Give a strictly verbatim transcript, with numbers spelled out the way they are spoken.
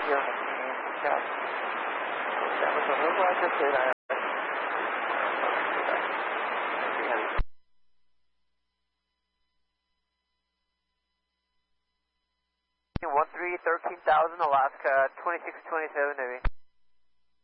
Radio and check. That was a little like I said, I one three, thirteen thousand, Alaska, twenty-six twenty-seven, Navy.